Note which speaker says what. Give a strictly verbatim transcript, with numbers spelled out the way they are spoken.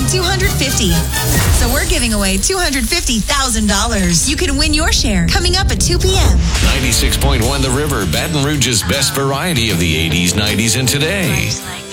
Speaker 1: two hundred fifty dollars. So we're giving away two hundred fifty thousand dollars. You can win your share coming up at two p.m.
Speaker 2: ninety-six point one The River, Baton Rouge's best variety of the eighties, nineties, and today.